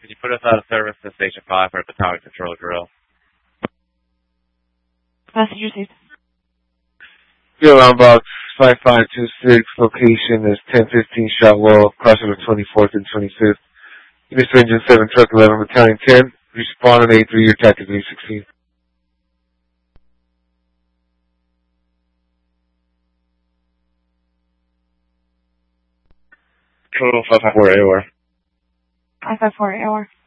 Can you put us out of service to Station 5 for a battalion control drill? Message received. Field on box 5526, location is 1015 Shotwell, crossing the 24th and 25th. Units Engine 7, Truck 11, Battalion 10. Respawn on A3, your tactic 316. Total 554 AOR. 554 AOR.